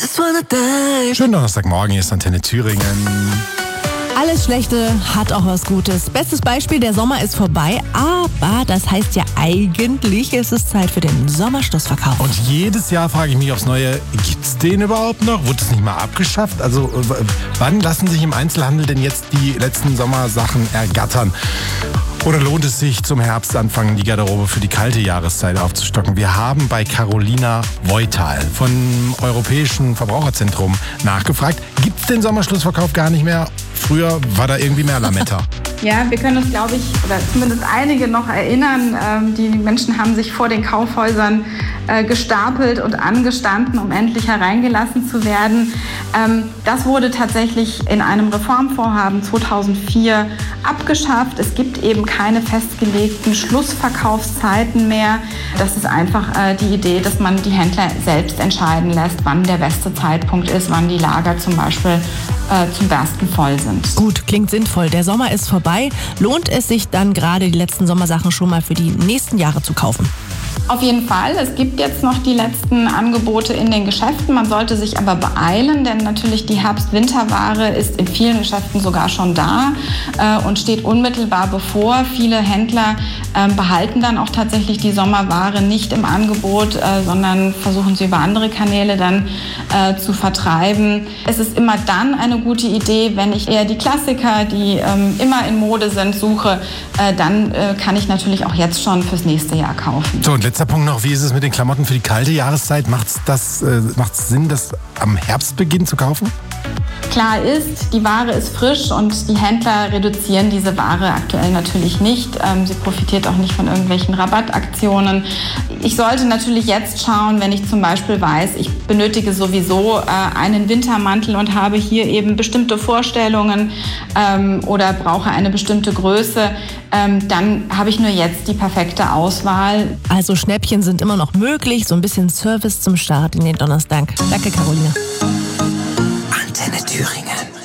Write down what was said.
Schönen Donnerstagmorgen, hier ist Antenne Thüringen. Alles Schlechte hat auch was Gutes. Bestes Beispiel, der Sommer ist vorbei, aber das heißt ja eigentlich, ist es Zeit für den Sommerschlussverkauf. Und jedes Jahr frage ich mich aufs Neue, gibt's den überhaupt noch? Wurde es nicht mal abgeschafft? Also wann lassen sich im Einzelhandel denn jetzt die letzten Sommersachen ergattern? Oder lohnt es sich zum Herbstanfang die Garderobe für die kalte Jahreszeit aufzustocken? Wir haben bei Carolina Voital vom Europäischen Verbraucherzentrum nachgefragt. Gibt es den Sommerschlussverkauf gar nicht mehr? Früher war da irgendwie mehr Lametta. Ja, wir können uns, glaube ich, oder zumindest einige noch erinnern. Die Menschen haben sich vor den Kaufhäusern gestapelt und angestanden, um endlich hereingelassen zu werden. Das wurde tatsächlich in einem Reformvorhaben 2004 abgeschafft. Es gibt eben keine festgelegten Schlussverkaufszeiten mehr. Das ist einfach die Idee, dass man die Händler selbst entscheiden lässt, wann der beste Zeitpunkt ist, wann die Lager zum Beispiel zum Bersten voll sind. Gut, klingt sinnvoll. Der Sommer ist vorbei. Lohnt es sich dann gerade, die letzten Sommersachen schon mal für die nächsten Jahre zu kaufen? Auf jeden Fall. Es gibt jetzt noch die letzten Angebote in den Geschäften. Man sollte sich aber beeilen, denn natürlich die Herbst-Winterware ist in vielen Geschäften sogar schon da und steht unmittelbar bevor. Viele Händler behalten dann auch tatsächlich die Sommerware nicht im Angebot, sondern versuchen sie über andere Kanäle dann zu vertreiben. Es ist immer dann eine gute Idee, wenn ich eher die Klassiker, die immer in Mode sind, suche, dann kann ich natürlich auch jetzt schon fürs nächste Jahr kaufen. So, und letzter Punkt noch, wie ist es mit den Klamotten für die kalte Jahreszeit? Macht's Sinn, das am Herbstbeginn zu kaufen? Klar ist, die Ware ist frisch und die Händler reduzieren diese Ware aktuell natürlich nicht. Sie profitiert auch nicht von irgendwelchen Rabattaktionen. Ich sollte natürlich jetzt schauen, wenn ich zum Beispiel weiß, ich benötige sowieso einen Wintermantel und habe hier eben bestimmte Vorstellungen oder brauche eine bestimmte Größe, dann habe ich nur jetzt die perfekte Auswahl. Also Schnäppchen sind immer noch möglich, so ein bisschen Service zum Start in den Donnerstag. Danke, Carolina. Antenne Thüringen.